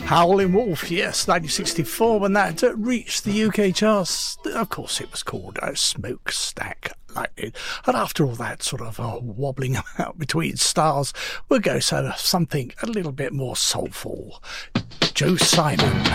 Howling Wolf, yes, 1964, when that reached the UK charts. Of course, it was called Smokestack Lightning. And after all that sort of wobbling about between stars, we'll go to something a little bit more soulful. Joe Simon.